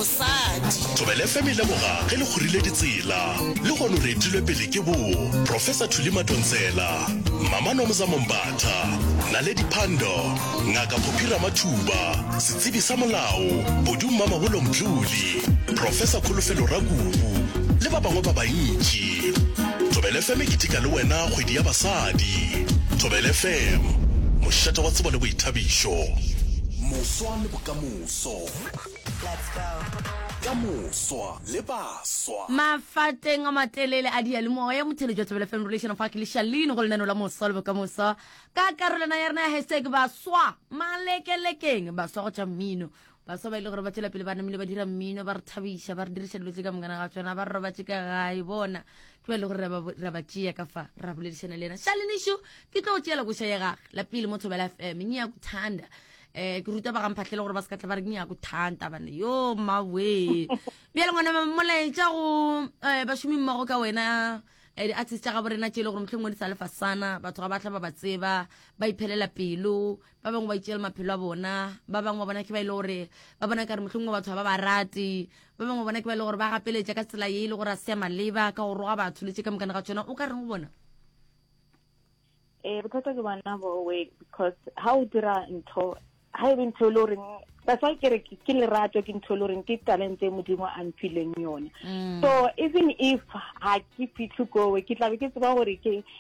mosadi. Thobela FM le boga ge le kgorile ditsela le gone re etilwe pele ke bo Professor Thulima Tonsela, Mama Nomza Mombatha, Naledi Phando, Ngaka Phuphira Mathuba, Setsibi sa molao, Boduma Maholo Mdluli, Professor Khulufelo Ragubu le ba bangwe ba bantši. Thobela FM ke tika le wena kgwedi ya basadi. Thobela FM, mošata wa tsebo le boithabišo. Moswa le bokamoso. Let's go. Kamoso le baswa. Mafateng a matelele a dialemoya mothele jwa Thobela FM relation of Akili Shalini go lenano la moswa le bokamoso ka karolana ya rena hashtag baswa malekelekeng baswa go tša mmino baswa ba ile gore ba tšela pele ba namile ba dira mmino ba re thabisha ba re diriša dilo tse ka mongana ga tsona ba re roba tše ka gae bona ke ba ile gore ra ba tšea ka fa ra boledišana le ena Shalini shu ke tlo go tšeela koša ya gage la pele mo Thobela FM nyakuthanda ke ruta ba gamphatlele gore ba se ka tla ba re nyakuthanda bane yo mawe bjale ngwana molaetša go bašomi mmago ka wena di-artist tša ga borena tšele gore mohlengwe di sa lefasana batho ga ba tla ba ba tseba ba iphelela pelo ba bangwe ba itšele maphelo a bona ba bangwe ba bona ke ba ile gore ba bona ka re mohlengwe batho ba ba rate ba bangwe bona ke ba ile gore ba gapeletša ka tsela ye e le gore a sea maleba ka go roga batho le tše ka mokane ga tsona o ka reng go bona bothata ke bona bowe because ha o dira ntho ha e ntho le gore that's why ke lerato ke ntho le gore ke talente modimo a mphileng yona so even if ha ke fitlhe go ke tla be ke tseba gore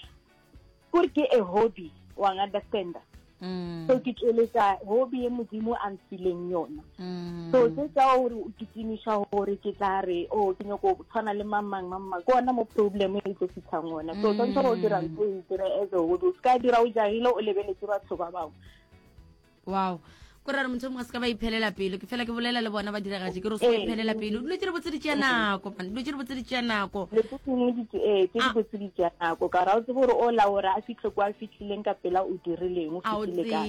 ke a hobby wa understand so ke tšweletša hobby e modimo a mphileng yona so se tša gore o kitimisha gore ke tla re ke nyako go tshwana le mamang ke ona mo problem e tlo fitlhang ona so tshwanetse go dira ntho e dira as a hobby o ska dira o jahile o lebeletse batho ba bangwe. Wow ko ra re motho mongwe se ka ba iphelela pelo ke fela ke bolela le bona ba diragaje ke re o se ka iphelela pelo dilo tse re botse di tšea nako dilo tse re botse di tšea nako le tsengwe ke di botse di tšea nako ka ra o tse gore o la ora a fitlhe kwa fitlhileng ka pela o dirileng o fitlhile ka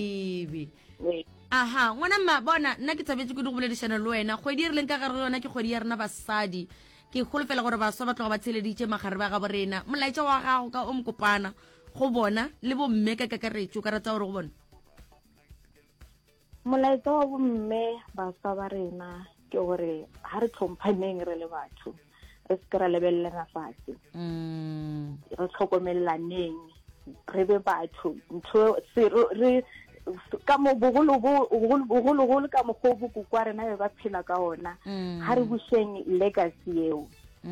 aha ngwana mma bona nna ke tsabetse go di go boledišana le wena kgwedi e rileng ka gare yona ke kgwedi ya rena basadi ke golofela gore baswa ba tloga ba tsheleditše magare ba ga borena molaetša wa gago ka o mokopana go bona le bomme ka kakaretšo ka ratsa gore go bona molaetsa wa bomme baswa ba rena ke gore ha re tlhomphaneng re le batho re se ra lebelelana fatshe re tlhokomelaneng re be batho ntho re ka mo bogolo ka mo go go kwa rena ba phela ka ona ha re bušeng legacy eo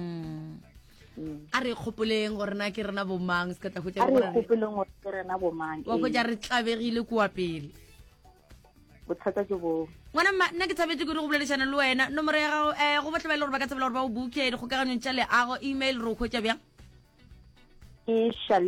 a re kgopoleng gore na ke rena bomang se ka tla go tša gore re kgopoleng gore ke rena bomang wa go ja re tlabegile kwa pele bothata ke bo ngwana nna ke tshabetse go boledišana le wena nomoro ya gago go batla ba ile gore ba ka tsebela gore ba o buke dikgokaganyong tša leago email re o kgwetša bjang ke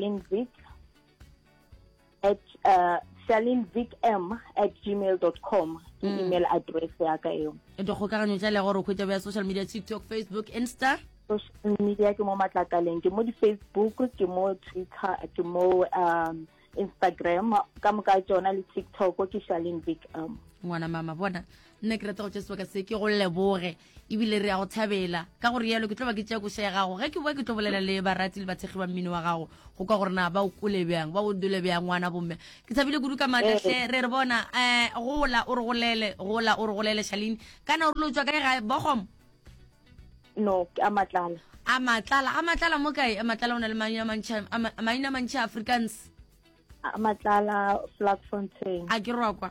shalinvic@gmail.com ke email address ya ka eo dikgokaganyong tša leago re o kgwetša bja social media TikTok Facebook Insta social media ke mo matlakaleng ke mo di Facebook ke mo Twitter ke mo Instagram ka moka tsona le TikTok ke Shalinvic ngwana mama bona nne ke rata go tšea sebaka se ke go leboge ebile re ya go thabela ka gore yalo ke tlo ba ke tšea koša ya gago ge ke boa ke tlo bolela le barati le batshegi ba mmino wa gago go ka gore na ba o kole bjang ba o dule bjang ngwana bomme ke tshabile kudu ka matlahle re bona gola o re golele Shalini kana o re lo tswa kae ga bogom no a matlala mo kae a matlala o na le maina mantšha Africans matlala Vlakfontein a ke roa kwa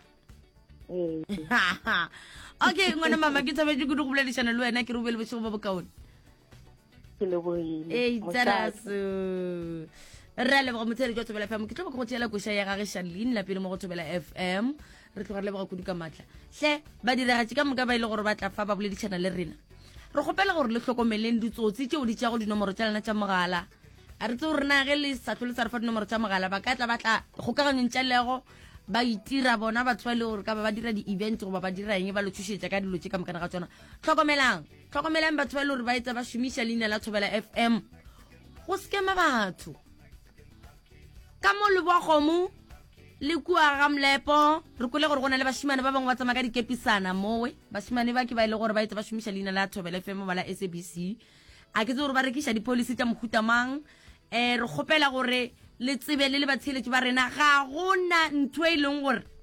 okay ngwana mama ke tshabetse go boledišana le wena ke re o be le bošego ba bokaone ke leboile tsaraso re a leboga motshere jwa Thobela FM ke tlo ba go tšeela koša ya gage Shalini la pele mo go Thobela FM re tloga re leboga kudu ka matla hle ba diragatše ka moka ba ile gore ba tla fa ba boledišana le rena re gopela gore le hlokomeleng ditsotsi tšeo di tšeago dinomoro tša lena tša mogala a re tse gore na ge le sa tlhole sa re fa dinomoro tša mogala ba ka tla batla kgokaganyong tša lego ba itira bona batho ba le gore ka ba dira di-event goba ba dira eng ba lo thušetša ka dilo tše ka mokana ga tsona tlhokomelang batho ba le gore ba etsa ba šomiša leina la Thobela FM go skema batho ka mo le bokgomo le kua ga mlepo re kole gore go na le bašimane ba bangwe ba tsamaya ka dikepisana mowe bašimane ba ke ba ile gore ba etsa ba šomiša leina la Thobela FM ba la SABC a ke tse gore ba rekiša dipolisi tša mohutamang re kgopela gore le tsebe le batsheletši ba rena ga gona ntho e leng gore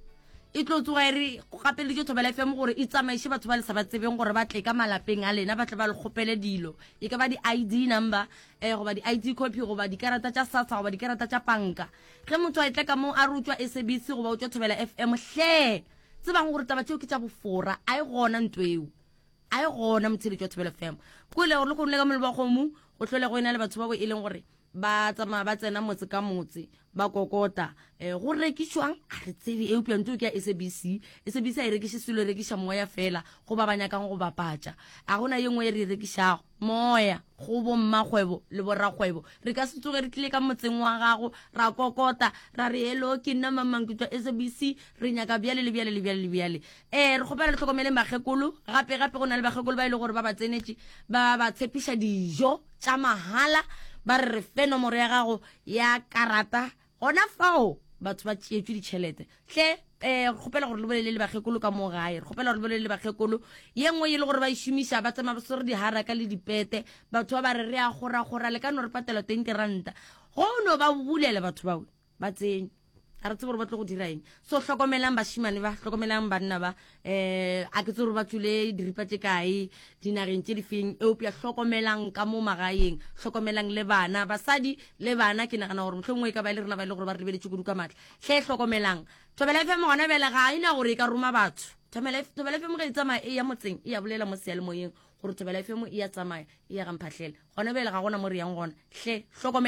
e tlo tsoga re go gapele jo Thobela FM gore e tsamaishe batho ba le sa ba tsebeng gore ba tle ka malapeng a lena ba tle ba le gopele dilo e ka ba di ID number go ba di ID copy go ba di karata tsa SASSA go ba di karata tsa banka ge motho a itle ka mo a rutswa SABC go ba utswa Thobela FM hle tsebang gore taba tseo ke tsa bofora a e gona ntweo a e gona motsheletsi wa Thobela FM go le gore le go nle ka molelo ba gomu go tlhole go ina le batho ba bo e leng gore ba tsamaya ba tsena motse ka motse ba kokota go rekishwang a re tsebe e upya ntwe ke SABC a e rekishe silo rekisha moya fela go ba banyakang go bapatsa a gona yengwe e re rekisha moya go bo mmagwebo le boragwebo re ka se tsoge re tlile ka motseng wa gago ra kokota ra re hello ke nna mamang ke tswa SABC re nyaka bjale le re gopela le tlhokomele magekolo gape go na le bagekolo ba ile gore ba ba tsenetse ba tshepisha dijo tsa mahala ba re fe nomoro ya gago ya karata gona fao batho ba tšeetswe ditšhelete hle gopela gore le bolele le bagekolo ka mo gae re gopela gore le bolele le bagekolo ye nngwe e le gore ba išomiša ba tsamaya ba sore di haraka le dipete batho ba ba re a gora le ka no re patela 20 ranta go no ba bulele batho bao ba tsenye a re tsebe gore ba tlo go dira eng so hlokomelang bashimane ba hlokomelang banna ba a ke tsore ba tsule diripa tse kae dinageng tse di feng eopia hlokomelang ka mo magaeng hlokomelang le bana basadi le bana ke nagana gore mohlomongwe ka ba le rena ba ile gore ba re lebeletse kudu ka matla hle hlokomelang Thobela FM gona bela ga ina gore e ka roma batho Thobela FM ga e tsamaya e ya motseng e ya bolela mo sealemoyeng gore Thobela FM e ya tsamaya e ya ga mphatlhela gona bela ga gona mo re yang gona hle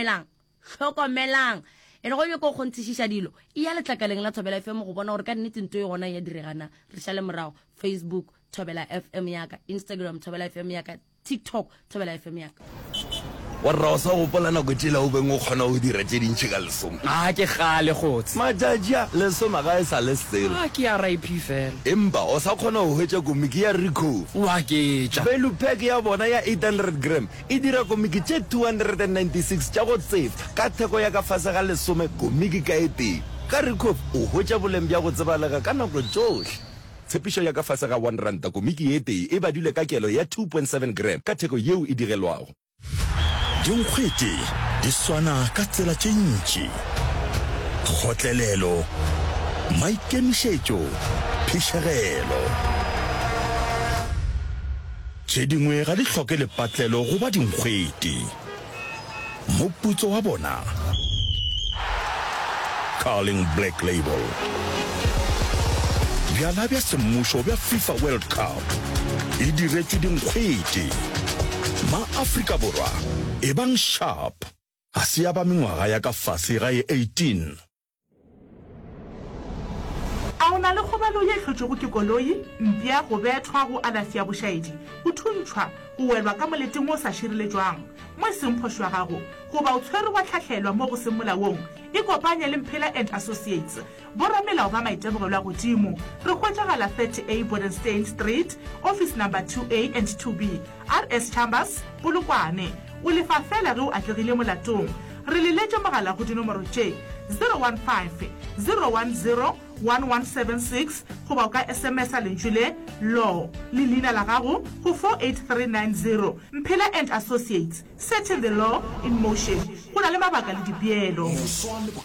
hlokomelang ene go yo go gontshisha dilo e ya letlakaleng la Thobela FM go bona gore ka nnete ntwe gona ya diregana re shale morago Facebook Thobela FM yaka Instagram Thobela FM yaka TikTok Thobela FM yaka wa rosa go polana go tela o beng o khona o dira tse dintse ka lesome ke gale gotse majaja lesome ga e sa le selo ke ya RIP fela emba o sa khona o hwetša komiki ya Rico wa ke tša value pack ya bona ya 800 gram e dira komiki tše 296 tša go tsefa ka theko ya ka fase ga lesome komiki ka eteng ka Rico o hwetša boleng bja go tsebalega ka nako tsohle tshepišo ya ka fase ga 1 ranta komiki e tee e badile ka kelo ya 2.7 gram ka theko yeo e digelwago dinkgwete di swana ka tsela tše ntši kgotlelelo maikemišetšo phišegelo tše dingwe ga di hloke lepatlelo go ba dinkgwete moputso wa bona Carling Black Label bjala bja semmušo bja FIFA World Cup e diretšwe dinkgwete ma-Afrika Borwa e bang sharp ga se ya ba mengwaga ya ka fase ga e 18 a o na le kgobalo ye hlotšego ke koloi mpia go bethwa go alafi ya bošaedi go thuntšhwa go welwa ka moleteng o sa šireletšwang mo e seng phošo ya gago goba o tshwere wa tlhatlhelwa mo go seng molaong e kopanye le Mphela and Associates boramelao ba maitemogelo a godimo re hwetšagala 30A Bodenstein Street office number 2A and 2B RS Chambers Polokwane o lefa fela ge o atlegile molatong re leletše mogala go dinomoro tše 015 010 1176 goba o ka SMS a lentšu le law le leina la gago go 48390 Mphela and Associates setting the law in motion go na le mabaka le dipeelo